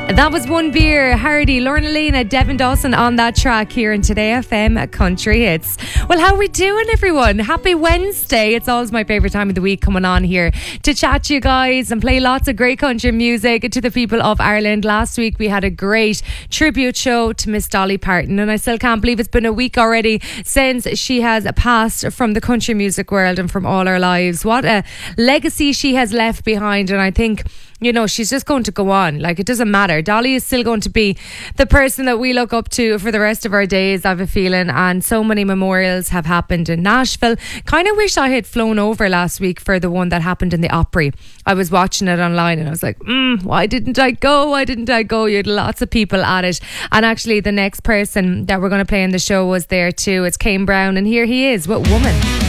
That was One Beer, Hardy, Lorna Lena, Devin Dawson on that track here in Today FM Country Hits. Well, how are we doing, everyone? Happy Wednesday. It's always my favourite time of the week coming on here to chat to you guys and play lots of great country music to the people of Ireland. Last week we had a great tribute show to Miss Dolly Parton, and I still can't believe it's been a week already since she has passed from the country music world and from all our lives. What a legacy she has left behind, and I think, you know, she's just going to go on. Like, it doesn't matter. Dolly is still going to be the person that we look up to for the rest of our days, I have a feeling. And so many memorials have happened in Nashville. Kind of wish I had flown over last week for the one that happened in the Opry. I was watching it online and I was like, why didn't I go? Why didn't I go? You had lots of people at it. And actually, the next person that we're going to play in the show was there too. It's Kane Brown, and here he is with Woman.